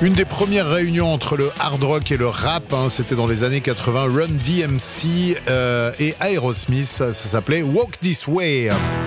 Une des premières réunions entre le hard rock et le rap, c'était dans les années 80. Run DMC et Aerosmith, ça s'appelait Walk This Way.